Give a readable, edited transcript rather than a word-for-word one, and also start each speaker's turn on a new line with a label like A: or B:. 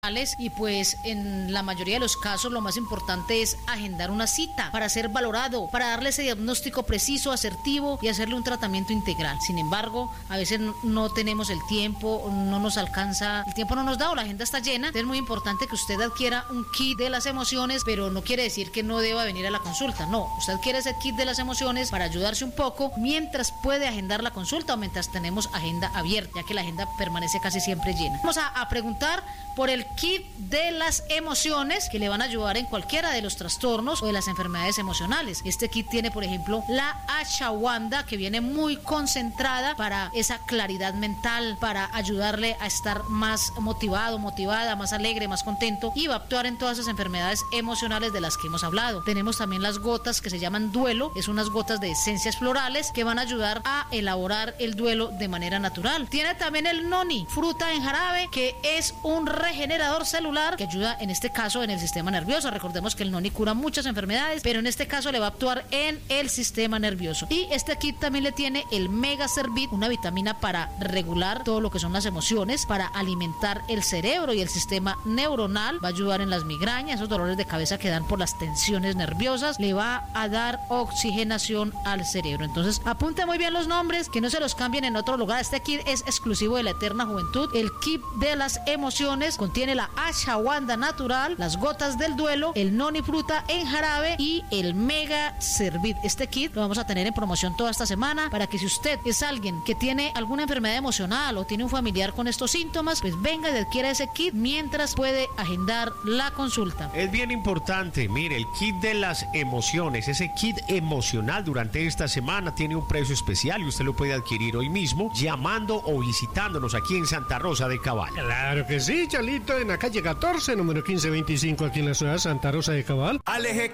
A: Y pues en la mayoría de los casos lo más importante es agendar una cita para ser valorado, para darle ese diagnóstico preciso, asertivo y hacerle un tratamiento integral. Sin embargo, a veces no tenemos el tiempo, no nos alcanza, el tiempo no nos da o la agenda está llena. Entonces es muy importante que usted adquiera un kit de las emociones, pero no quiere decir que no deba venir a la consulta. No, usted adquiere ese kit de las emociones para ayudarse un poco mientras puede agendar la consulta o mientras tenemos agenda abierta, ya que la agenda permanece casi siempre llena. Vamos a preguntar por el kit de las emociones que le van a ayudar en cualquiera de los trastornos o de las enfermedades emocionales. Este kit tiene, por ejemplo, la ashwagandha, que viene muy concentrada para esa claridad mental, para ayudarle a estar más motivado, motivada, más alegre, más contento, y va a actuar en todas esas enfermedades emocionales de las que hemos hablado. Tenemos también las gotas que se llaman duelo, es unas gotas de esencias florales que van a ayudar a elaborar el duelo de manera natural. Tiene también el noni, fruta en jarabe, que es un regenerador celular que ayuda en este caso en el sistema nervioso. Recordemos que el noni cura muchas enfermedades, pero en este caso le va a actuar en el sistema nervioso. Y este kit también le tiene el Mega Servit, una vitamina para regular todo lo que son las emociones, para alimentar el cerebro y el sistema neuronal, va a ayudar en las migrañas, esos dolores de cabeza que dan por las tensiones nerviosas, le va a dar oxigenación al cerebro. Entonces apunte muy bien los nombres, que no se los cambien en otro lugar. Este kit es exclusivo de la Eterna Juventud. El kit de las emociones contiene la ashwagandha natural, las gotas del duelo, el noni fruta en jarabe y el Mega Servit. Este kit lo vamos a tener en promoción toda esta semana para que si usted es alguien que tiene alguna enfermedad emocional o tiene un familiar con estos síntomas, pues venga y adquiera ese kit mientras puede agendar la consulta.
B: Es bien importante, mire, el kit de las emociones, ese kit emocional durante esta semana tiene un precio especial y usted lo puede adquirir hoy mismo llamando o visitándonos aquí en Santa Rosa de Cabal.
C: Claro que sí, Chalito, en la calle 14, número 1525, aquí en la ciudad de Santa Rosa de Cabal.